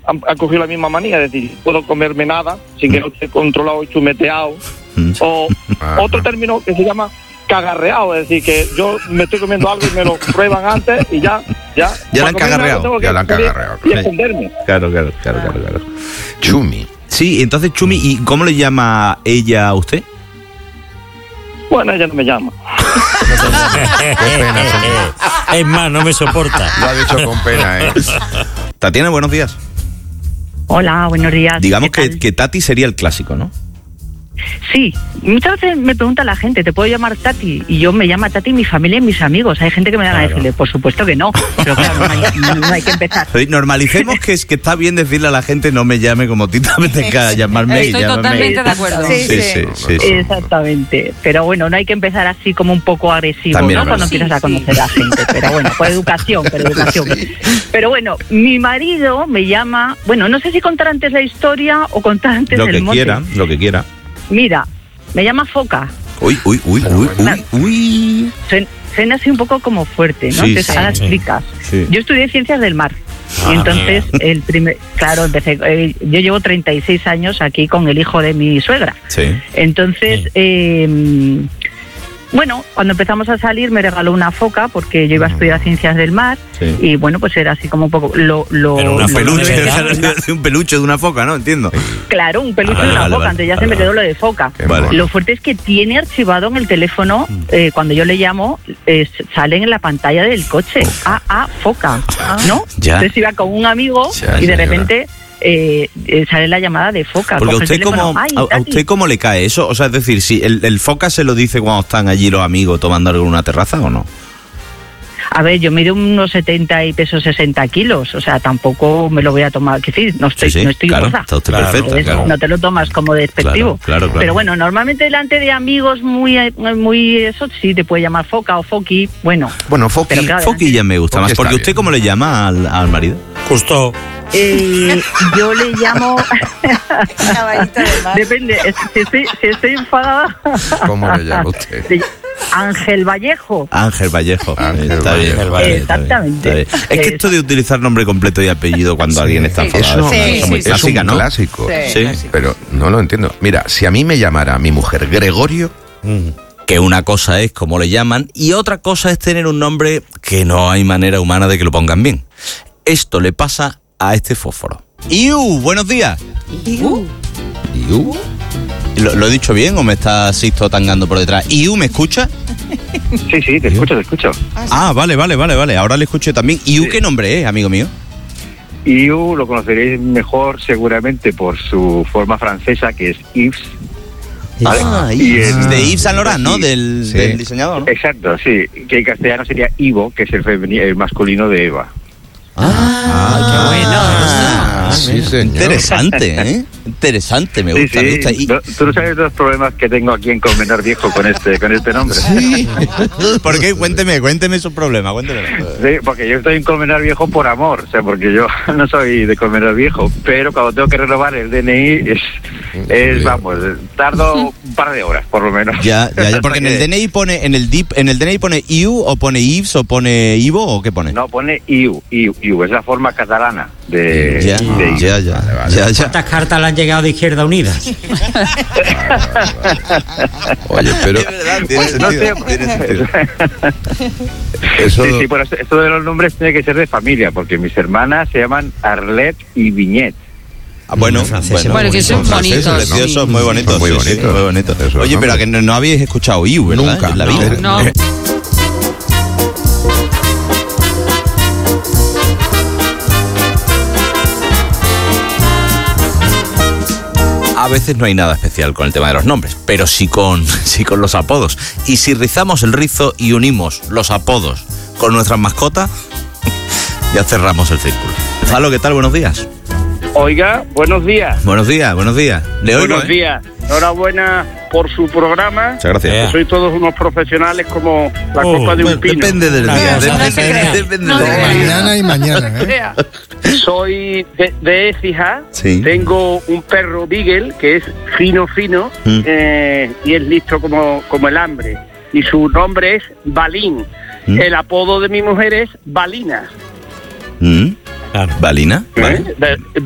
ha cogido la misma manía, es decir, puedo comerme nada sin que no esté controlado y chumeteado. O otro término que se llama cagarreado, es decir, que yo me estoy comiendo algo y me lo prueban antes y ya la han cagarreado. Ya la han cagarreado. Y esconderme. Claro. Chumi. Sí, entonces, Chumi, ¿y cómo le llama ella a usted? Bueno, ella no me llama. Qué pena, señor. Es más, no me soporta. Lo ha dicho con pena, ¿eh? Tatiana, buenos días. Hola, buenos días. Digamos ¿Qué tal? que Tati sería el clásico, ¿no? Sí, muchas veces me pregunta la gente, ¿te puedo llamar Tati? Y yo me llamo Tati, mi familia y mis amigos. Hay gente que me da a decirle, por supuesto que no. Pero claro, no hay que empezar. Normalicemos que está bien decirle a la gente no me llame como Tita, me tenga llamarme y Estoy llámame. totalmente de acuerdo. Sí. Exactamente. Pero bueno, no hay que empezar así como un poco agresivo, También ¿no? Cuando empiezas a conocer a la gente. Pero bueno, por educación. Pero bueno, mi marido me llama, bueno, no sé si contar antes la historia o contar antes Lo el que mote. lo que quiera. Mira, me llama Foca. Uy. Suena así un poco como fuerte, ¿no? Sí, Entonces, ahora explicas. Sí. Yo estudié Ciencias del Mar. Y entonces, empecé, yo llevo 36 años aquí con el hijo de mi suegra. Sí. Entonces, bueno, cuando empezamos a salir me regaló una foca porque yo iba a estudiar Ciencias del Mar. Sí. Y bueno, pues era así como un poco Pero una Un peluche, ¿verdad? un peluche de una foca, ¿no? Entiendo. Claro, un peluche de una foca, antes ya se me quedó lo de foca. Vale. Lo fuerte es que tiene archivado en el teléfono, cuando yo le llamo, sale en la pantalla del coche, foca, ¿no? Ya. Entonces iba con un amigo Ya, y de señora. repente sale la llamada de foca. Porque a coge el usted, teléfono, ¿cómo, "Ay, a Tati". usted cómo le cae eso? O sea, es decir, si el foca se lo dice cuando están allí los amigos tomando algo en una terraza o no. A ver, yo mido unos 70 y peso 60 kilos, o sea, tampoco me lo voy a tomar, que sí, no estoy claro, gorda. está usted Claro, perfecta, Entonces, claro. no te lo tomas como despectivo. Claro. Pero bueno, normalmente delante de amigos muy eso sí te puede llamar foca o foqui, bueno. Bueno, Foki. Pero claro, Foqui ya me gusta Foqui más. está Porque bien. usted, ¿cómo le llama al marido? Justo. Yo le llamo Caballito de mar. depende, si estoy enfadada, ¿Cómo le llama usted? Ángel Vallejo. Ángel Vallejo. Ángel Está bien, Vallejo. está bien, Exactamente. está bien. Es que esto de utilizar nombre completo y apellido cuando alguien está Sí. enfadado Eso es una cosa muy sí, clásica, es un ¿no? clásico. Sí. Pero no lo entiendo. Mira, si a mí me llamara mi mujer Gregorio, Que una cosa es cómo le llaman y otra cosa es tener un nombre que no hay manera humana de que lo pongan bien. Esto le pasa a este fósforo. ¡Iu! ¡Buenos días! ¿Lo he dicho bien o me está Sixto tangando por detrás? ¿Iu me escucha? Sí, te escucho. Ah, vale. Ahora le escucho también. ¿Iu Sí. qué nombre es, amigo mío? Iu lo conoceréis mejor seguramente por su forma francesa, que es Yves. ¿vale? Y en- De Yves Saint Laurent, ¿no? Sí. Del diseñador, ¿no? Exacto, sí. Que en castellano sería Ivo, que es el masculino de Eva. qué bueno. sí, señor. Interesante, ¿eh? Interesante, me gusta, me gusta. Y- Tú no sabes los problemas que tengo aquí en Colmenar Viejo con este nombre. ¿Por qué? Cuénteme su problema, cuénteme. Sí, porque yo estoy en Colmenar Viejo por amor, o sea, porque yo no soy de Colmenar Viejo, pero cuando tengo que renovar el DNI vamos, tardo un par de horas, por lo menos. Ya, porque en el DNI pone, en el DNI pone Iu, o pone Yves, o pone Ivo, o qué pone. No, pone Iu, es la forma catalana de Ya. ¿Cuántas cartas le han llegado de Izquierda Unida? Oye, pero Pues no sé, eso... sí, pero esto de los nombres tiene que ser de familia, porque mis hermanas se llaman Arlette y Viñet. Bueno, Bueno, que son franceses, bonitos, preciosos, sí. muy bonitos. Son muy sí, bonitos. muy bonitos. Esos Oye, pero a nombres. que no habéis escuchado Iu, ¿verdad? Nunca. En la vida. No. A veces no hay nada especial con el tema de los nombres, pero sí con los apodos. Y si rizamos el rizo y unimos los apodos con nuestras mascotas, ya cerramos el círculo. Gonzalo, ¿qué tal? Buenos días. Oiga, buenos días. Buenos días. Le oigo, Buenos días. Enhorabuena por su programa. Muchas gracias. Sois todos unos profesionales como la Oh, copa de un Bueno, pino. depende del No, día. no Depende se crea. depende No del se día. crea. Mañana y mañana, ¿eh? Soy de Écija. Sí. Tengo un perro Beagle que es fino Mm. y es listo como el hambre. Y su nombre es Balín. Mm. El apodo de mi mujer es Balina. ¿Mm? Claro. ¿Balina? Vale. ¿eh?